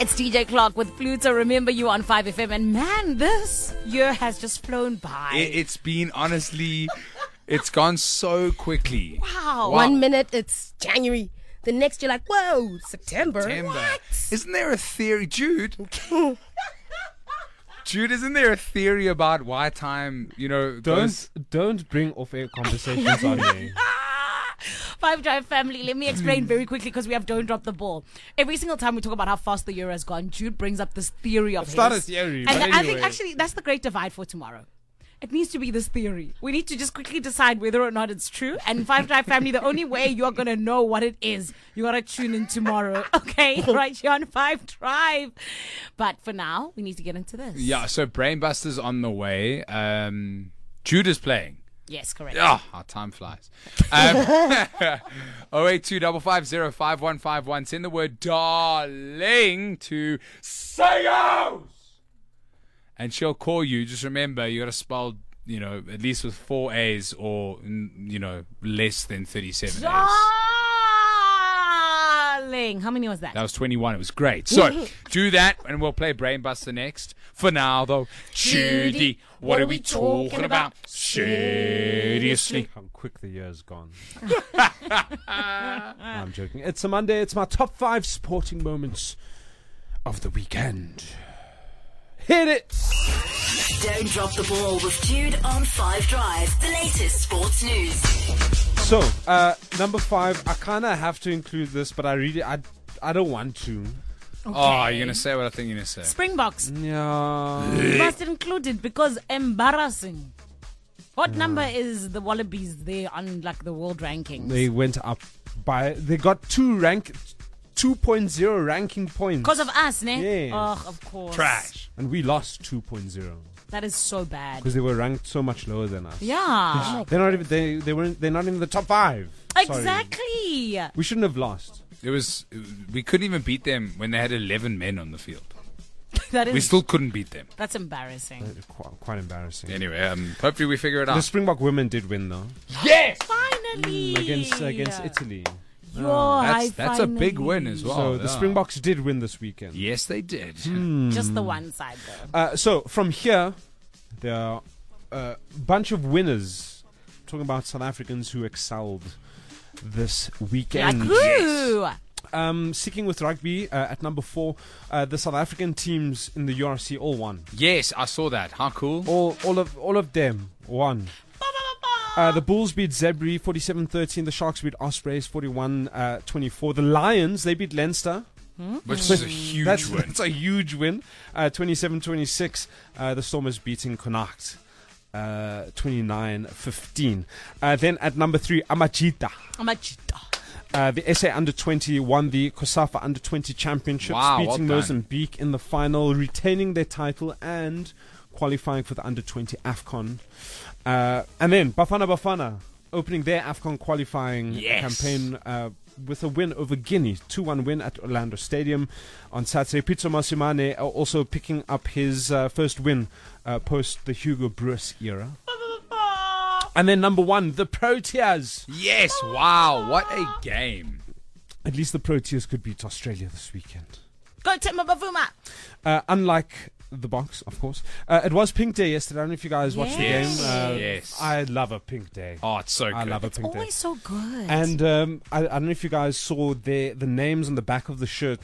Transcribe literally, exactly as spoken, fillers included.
It's D J Clark with Pluto. Remember you on five F M. And man, this year has just flown by. It, it's been, honestly, it's gone so quickly. Wow. Wow. One minute it's January. The next you're like, whoa, September. September. What? Isn't there a theory, Jude? Jude, isn't there a theory about why time, you know, Don't goes... don't bring off-air conversations on me. Five Drive family, let me explain very quickly because we have Don't Drop the Ball. Every single time we talk about how fast the year has gone, Jude brings up this theory of It's his. not a theory, And but I think anyway. actually that's the great divide for tomorrow. It needs to be this theory. We need to just quickly decide whether or not it's true. And Five Drive family, the only way you're going to know what it is, you got to tune in tomorrow. Okay? Right here on Five Drive. But for now, we need to get into this. Yeah, so Brainbusters on the way. Um, Jude is playing. Yes, correct. Ah, how time flies. Um, oh eight two five five zero five one five one. Send the word darling to Sayos. And she'll call you. Just remember, you got to spell, you know, at least with four A's or, mm, you know, less than thirty-seven A's. Darling. How many was that? That was twenty-one. It was great. So, do that, and we'll play Brainbuster next. For now, though, Judy, what are we talking about? Seriously. How quick the year's gone. I'm joking. It's a Monday. It's my top five sporting moments of the weekend. Hit it! Don't drop the ball with Jude on five Drive. The latest sports news. So, uh, number five, I kind of have to include this, but I really, I, I don't want to. Oh, you're going to say what I think you're going to say. Springboks. Yeah. You must include it because embarrassing. What number is the Wallabies there on like the world rankings? They went up by, they got two rank, two point oh ranking points. Because of us, ne? Yes. Oh, of course. Trash. And we lost two point oh That is so bad. because they were ranked so much lower than us. Yeah. They're not even, they, they weren't, they're not in the top five. Sorry. Exactly. We shouldn't have lost. It was, we couldn't even beat them when they had eleven men on the field. That is. We still couldn't beat them. That's embarrassing. Quite, quite embarrassing. Anyway, um, hopefully we figure it The out. Springbok women did win though. Yes! Finally. Against, against Italy. Yo, That's, I that's a big finally- win as well. So the yeah. Springboks did win this weekend. Yes, they did. Just the one side though. Uh, so from here, there are a bunch of winners. Talking about South Africans who excelled this weekend. Like who? Um, sticking with rugby uh, at number four, uh, the South African teams in the U R C all won. Yes, I saw that. How cool. All, all of, all of them won. Uh, the Bulls beat Zebri forty-seven thirteen. The Sharks beat Ospreys forty-one twenty-four. The Lions, they beat Leinster. Which is a huge That's, win. that's a huge win. Uh, twenty-seven twenty-six. Uh, the Stormers beating Connacht. Uh, twenty-nine fifteen. Uh, then at number three, Amajita. Amachita. Uh, the S A under twenty won the COSAFA under twenty championships, Wow, well beating done. Mozambique in the final, retaining their title and qualifying for the under twenty AFCON. Uh, and then Bafana Bafana opening their AFCON qualifying Yes. campaign uh, with a win over Guinea, two one win at Orlando Stadium on Saturday. Pitso Masimane also picking up his uh, first win uh, post the Hugo Broos era. And then number one, the Proteas. Yes, wow, what a game. At least the Proteas could beat Australia this weekend. Go Timba Bavuma. Uh, unlike the box, of course. Uh, it was Pink Day yesterday. I don't know if you guys watched Yes. the game. Uh, Yes. I love a Pink Day. Oh, it's so good. I love a It's Pink Day. always so good. And um, I, I don't know if you guys saw the the names on the back of the shirt